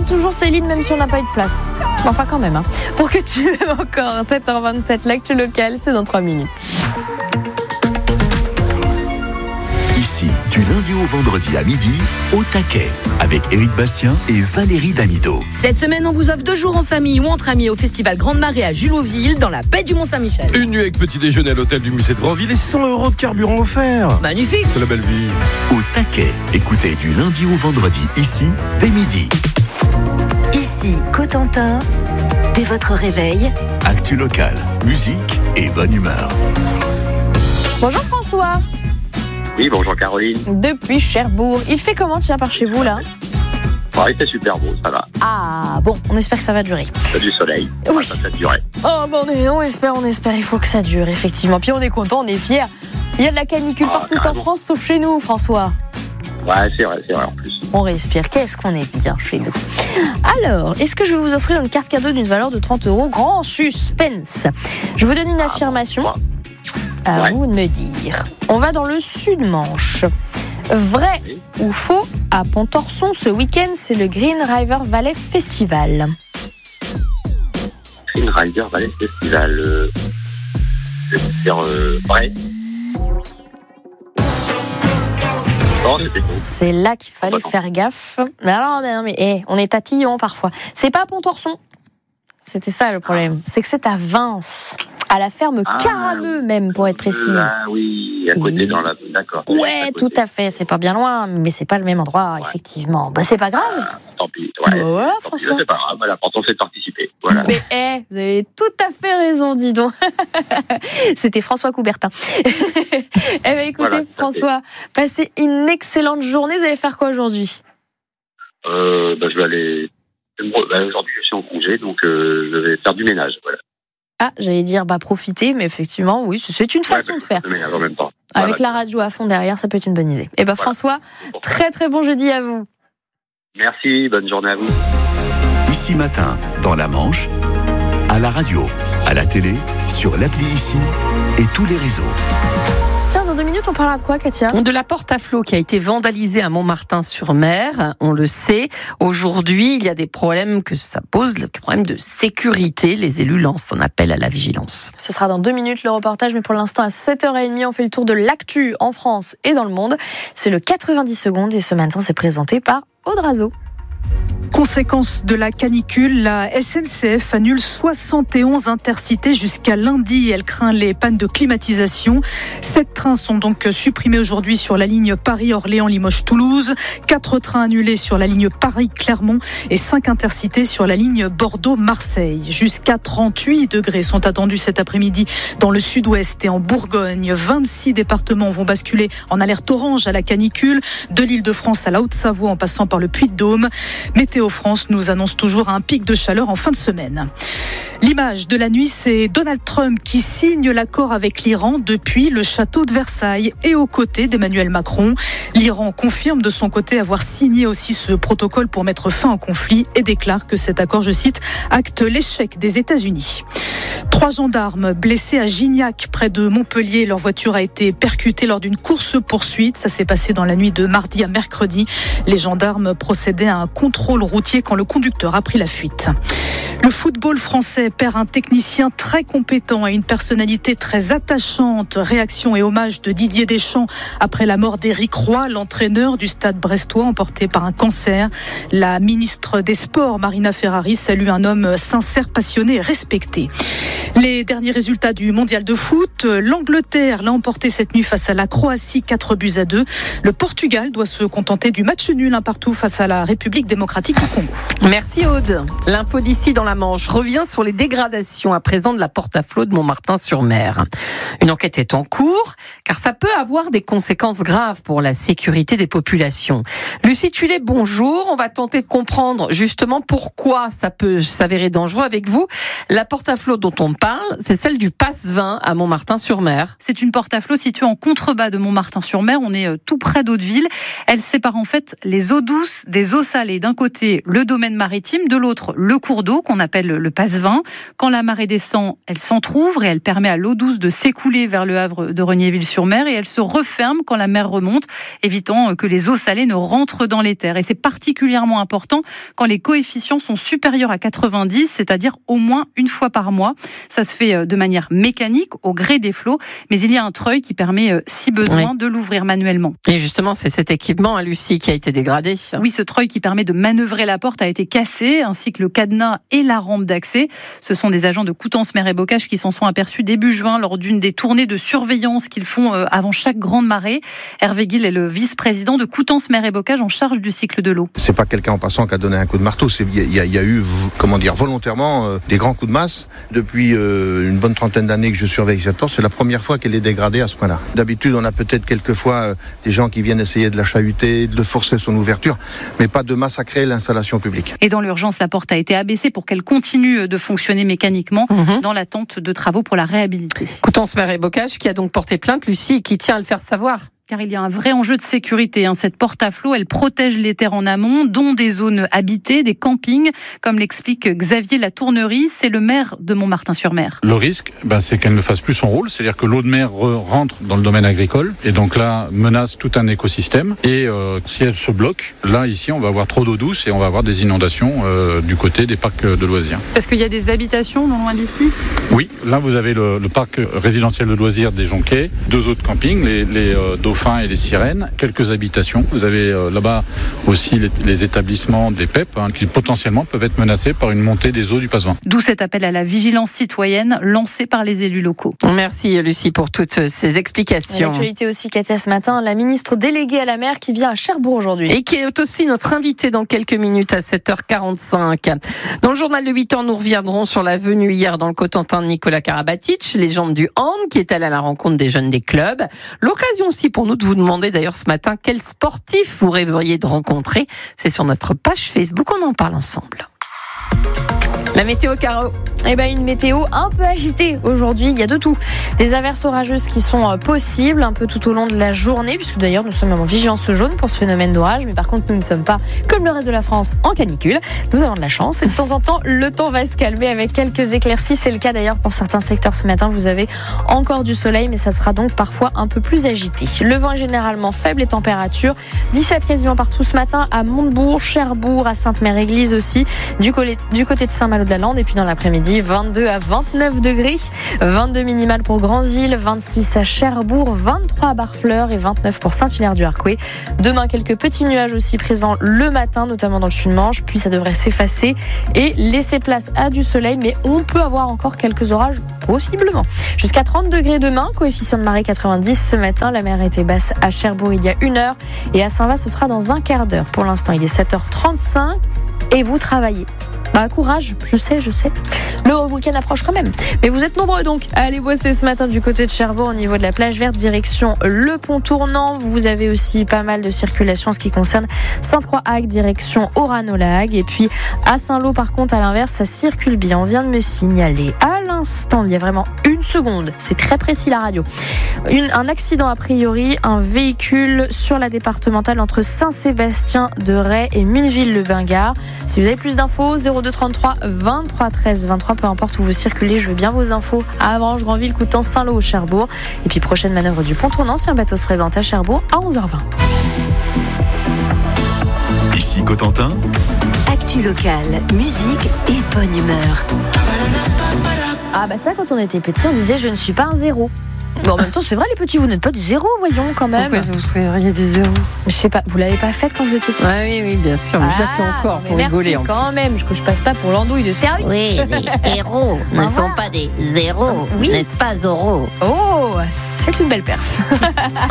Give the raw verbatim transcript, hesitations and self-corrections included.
toujours Céline, même si on n'a pas eu de place. Bon, enfin quand même, hein. Pour que tu aimes encore sept heures vingt-sept, l'actu locale, c'est dans trois minutes. Ici, du lundi au vendredi à midi, au taquet, avec Éric Bastien et Valérie Damido. Cette semaine, on vous offre deux jours en famille ou entre amis au festival Grande Marée à Juloville, dans la baie du Mont-Saint-Michel. Une nuit avec petit déjeuner à l'hôtel du musée de Grandville et cent euros de carburant offert. Magnifique. C'est la belle vie. Au taquet, écoutez du lundi au vendredi, ici, dès midi. Ici, Cotentin, dès votre réveil. Actu locale, musique et bonne humeur. Bonjour François. Oui, bonjour Caroline. Depuis Cherbourg. Il fait comment, tiens, par chez vous, là ? Ouais, c'est super beau, ça va. Ah, bon, on espère que ça va durer. C'est du soleil. Oui. Ça, ça durer. Oh, bon, on espère, on espère, il faut que ça dure, effectivement. Puis on est content, on est fiers. Il y a de la canicule Ah, partout carrément. en France, sauf chez nous, François. Ouais, c'est vrai, c'est vrai en plus. On respire, qu'est-ce qu'on est bien chez nous. Alors, est-ce que je vais vous offrir une carte cadeau d'une valeur de trente euros ? Grand suspense. Je vous donne une Ah, affirmation. bon, À Ouais. vous de me dire. On va dans le Sud-Manche. Vrai Oui. ou faux, à Pontorson, ce week-end, c'est le Green River Valley Festival. Green Rider Valley Festival. Euh, je vais dire euh, vrai. Non, c'était faux. C'est là qu'il fallait Oh, bah non. faire gaffe. Mais alors, mais non, mais eh, on est tatillon parfois. C'est pas à Pontorson. C'était ça le problème. C'est que c'est à Vence. À la ferme Ah, Carameux même, pour être précise. Ah oui, à côté Et- dans la... D'accord. Ouais, À tout côté. à fait. C'est pas bien loin, mais c'est pas le même endroit, Ouais. effectivement. Bah, c'est pas grave. Ah, tant pis. Bah Ouais. voilà, Tant pis, François. c'est pas grave. Voilà, l'important c'est de participer. Voilà. Mais eh, vous avez tout à fait raison, dis donc. C'était François Coubertin. Eh bien, écoutez, Voilà, tout à fait. François, passez une excellente journée. Vous allez faire quoi aujourd'hui ? Euh, bah, je vais aller... Bah, aujourd'hui, je suis en congé, donc euh, je vais faire du ménage. Voilà. Ah, j'allais dire, bah, profiter, mais effectivement, oui, c'est une façon Ouais, de faire. Du ménage en même temps. Avec Voilà. la radio à fond derrière, ça peut être une bonne idée. Eh ben, Voilà. François, très très bon jeudi à vous. Merci, bonne journée à vous. Ici matin, dans la Manche, à la radio, à la télé, sur l'appli Ici et tous les réseaux. Tiens, dans deux minutes, on parlera de quoi, Katia ? De la porte à flot qui a été vandalisée à Montmartin-sur-Mer, on le sait. Aujourd'hui, il y a des problèmes que ça pose, le problème de sécurité. Les élus lancent un appel à la vigilance. Ce sera dans deux minutes le reportage, mais pour l'instant, à sept heures trente, on fait le tour de l'actu en France et dans le monde. C'est le quatre-vingt-dix secondes et ce matin, c'est présenté par Aude Razo. Conséquence de la canicule, la S N C F annule soixante et onze intercités jusqu'à lundi. Elle craint les pannes de climatisation. Sept trains sont donc supprimés aujourd'hui sur la ligne Paris-Orléans-Limoges-Toulouse. Quatre trains annulés sur la ligne Paris-Clermont et cinq intercités sur la ligne Bordeaux-Marseille. Jusqu'à trente-huit degrés sont attendus cet après-midi dans le sud-ouest et en Bourgogne. vingt-six départements vont basculer en alerte orange à la canicule, de l'Île-de-France à la Haute-Savoie en passant par le Puy-de-Dôme. Météo France nous annonce toujours un pic de chaleur en fin de semaine. L'image de la nuit, c'est Donald Trump qui signe l'accord avec l'Iran depuis le château de Versailles et aux côtés d'Emmanuel Macron. L'Iran confirme de son côté avoir signé aussi ce protocole pour mettre fin au conflit et déclare que cet accord, je cite, acte l'échec des États-Unis. Trois gendarmes blessés à Gignac, près de Montpellier. Leur voiture a été percutée lors d'une course-poursuite. Ça s'est passé dans la nuit de mardi à mercredi. Les gendarmes procédaient à un contrôle routier quand le conducteur a pris la fuite. Le football français perd un technicien très compétent et une personnalité très attachante. Réaction et hommage de Didier Deschamps après la mort d'Éric Roy, l'entraîneur du Stade brestois emporté par un cancer. La ministre des Sports, Marina Ferrari, salue un homme sincère, passionné et respecté. Les derniers résultats du mondial de foot, l'Angleterre l'a emporté cette nuit face à la Croatie, quatre buts à deux. Le Portugal doit se contenter du match nul un partout face à la République démocratique du Congo. Merci Aude. L'info d'ici dans la Manche revient sur les dégradations à présent de la porte à flot de Montmartin-sur-Mer. Une enquête est en cours, car ça peut avoir des conséquences graves pour la sécurité des populations. Lucie Tuilet, bonjour. On va tenter de comprendre justement pourquoi ça peut s'avérer dangereux avec vous. La porte à flot dont on parle, c'est celle du Passe-Vin à Montmartin-sur-Mer. C'est une porte à flot située en contrebas de Montmartin-sur-Mer. On est tout près d'Hauteville. Elle sépare en fait les eaux douces des eaux salées. D'un côté, le domaine maritime, de l'autre, le cours d'eau qu'on on appelle le passe-vin. Quand la marée descend, elle s'entrouvre et elle permet à l'eau douce de s'écouler vers le havre de Regnier-Ville-sur-Mer et elle se referme quand la mer remonte, évitant que les eaux salées ne rentrent dans les terres. Et c'est particulièrement important quand les coefficients sont supérieurs à quatre-vingt-dix, c'est-à-dire au moins une fois par mois. Ça se fait de manière mécanique, au gré des flots, mais il y a un treuil qui permet, si besoin, oui. de l'ouvrir manuellement. Et justement, c'est cet équipement, hein, Lucie, qui a été dégradé. Oui, ce treuil qui permet de manœuvrer la porte a été cassé, ainsi que le cadenas et la rampe d'accès. Ce sont des agents de Coutances Mer et Bocage qui s'en sont aperçus début juin lors d'une des tournées de surveillance qu'ils font avant chaque grande marée. Hervé Guil est le vice-président de Coutances Mer et Bocage en charge du cycle de l'eau. C'est pas quelqu'un en passant qui a donné un coup de marteau. Il y, y a eu, comment dire, volontairement euh, des grands coups de masse. Depuis euh, une bonne trentaine d'années que je surveille cette porte, c'est la première fois qu'elle est dégradée à ce point-là. D'habitude, on a peut-être quelquefois euh, des gens qui viennent essayer de la chahuter, de forcer son ouverture, mais pas de massacrer l'installation publique. Et dans l'urgence, la porte a été abaissée pour qu'elle continue de fonctionner mécaniquement mmh. dans l'attente de travaux pour la réhabiliter. Coutances Mer et Bocage qui a donc porté plainte, Lucie, et qui tient à le faire savoir. Car il y a un vrai enjeu de sécurité. Hein. Cette porte à flot, elle protège les terres en amont, dont des zones habitées, des campings, comme l'explique Xavier Latournerie, c'est le maire de Montmartin-sur-Mer. Le risque, ben, c'est qu'elle ne fasse plus son rôle, c'est-à-dire que l'eau de mer rentre dans le domaine agricole, et donc là, menace tout un écosystème. Et euh, si elle se bloque, là, ici, on va avoir trop d'eau douce et on va avoir des inondations euh, du côté des parcs de loisirs. Parce qu'il y a des habitations non loin d'ici ? Oui, là, vous avez le, le parc résidentiel de loisirs des Jonquets, deux autres campings, les, les euh, Dauphins et les Sirènes, quelques habitations. Vous avez euh, là-bas aussi les, les établissements des P E P hein, qui potentiellement peuvent être menacés par une montée des eaux du Passe-Vin. D'où cet appel à la vigilance citoyenne lancé par les élus locaux. Merci Lucie pour toutes ces explications. L'actualité aussi, Katia, ce matin, la ministre déléguée à la mer qui vient à Cherbourg aujourd'hui. Et qui est aussi notre invitée dans quelques minutes à sept heures quarante-cinq. Dans le journal de huit heures, nous reviendrons sur la venue hier dans le Cotentin de Nicolas Karabatic, légende du hand, qui est allé à la rencontre des jeunes des clubs. L'occasion aussi pour nous de vous demander d'ailleurs ce matin quel sportif vous rêveriez de rencontrer. C'est sur notre page Facebook, on en parle ensemble. La météo, Caro. Eh ben, une météo un peu agitée aujourd'hui, il y a de tout. Des averses orageuses qui sont possibles un peu tout au long de la journée, puisque d'ailleurs nous sommes en vigilance jaune pour ce phénomène d'orage, mais par contre nous ne sommes pas, comme le reste de la France, en canicule. Nous avons de la chance et de temps en temps le temps va se calmer avec quelques éclaircies. C'est le cas d'ailleurs pour certains secteurs ce matin. Vous avez encore du soleil, mais ça sera donc parfois un peu plus agité. Le vent est généralement faible, les températures dix-sept quasiment partout ce matin à Montebourg, Cherbourg, à Sainte-Mère-Église aussi, du côté, du côté de Saint-Malo-de-la-Lande, et puis dans l'après-midi vingt-deux à vingt-neuf degrés, vingt-deux minimales pour Grandville, vingt-six à Cherbourg, vingt-trois à Barfleur et vingt-neuf pour Saint-Hilaire-du-Harcouët. Demain, quelques petits nuages aussi présents le matin, notamment dans le sud-Manche, puis ça devrait s'effacer et laisser place à du soleil, mais on peut avoir encore quelques orages possiblement. Jusqu'à trente degrés demain, coefficient de marée quatre-vingt-dix ce matin, la mer était basse à Cherbourg il y a une heure et à Saint-Va ce sera dans un quart d'heure. Pour l'instant, il est sept heures trente-cinq et vous travaillez. Bah courage, je sais, je sais. Le week-end approche quand même. Mais vous êtes nombreux donc à aller bosser ce matin du côté de Cherbourg au niveau de la plage verte, direction le pont tournant. Vous avez aussi pas mal de circulation en ce qui concerne Sainte-Croix-Hague, direction Orano-la-Hague. Et puis à Saint-Lô, par contre, à l'inverse, ça circule bien. On vient de me signaler à l'instant, il y a vraiment une seconde, c'est très précis la radio. Une, un accident a priori, un véhicule sur la départementale entre Saint-Sébastien-de-Ray et Mineville-le-Bingard. Si vous avez plus d'infos, zéro deux trente-trois vingt-trois treize vingt-trois, peu importe où vous circulez, je veux bien vos infos à Avranches, Grandville, Coutances, Saint-Lô ou Cherbourg. Et puis prochaine manœuvre du pont tournant si un bateau se présente à Cherbourg à onze heures vingt. Ici Cotentin. Actu locale, musique et bonne humeur. Ah bah ça, quand on était petit, on disait je ne suis pas un zéro. Bon, en même temps, c'est vrai, les petits, vous n'êtes pas des zéros, voyons, quand même. Pourquoi vous seriez des zéros? Je sais pas, vous l'avez pas faite quand vous étiez petite? Ah, oui, oui, bien sûr, mais ah, je la fais encore pour merci rigoler. En quand plus. même, que je passe pas pour l'andouille de service. Oui, les héros ne ah, sont pas des zéros, oui. N'est-ce pas, Zorro? Oh, c'est une belle perf.